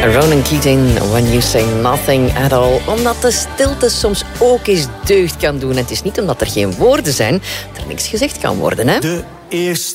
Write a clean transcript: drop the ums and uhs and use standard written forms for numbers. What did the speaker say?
Ronan Keating, When You Say Nothing at All. Omdat de stilte soms ook eens deugd kan doen. En het is niet omdat er geen woorden zijn dat er niks gezegd kan worden, hè? De eerste